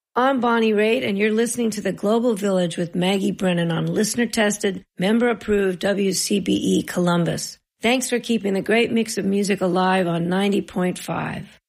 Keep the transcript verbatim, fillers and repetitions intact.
I'm Bonnie Raitt, and you're listening to The Global Village with Maggie Brennan on listener-tested, member-approved W C B E Columbus. Thanks for keeping the great mix of music alive on ninety point five.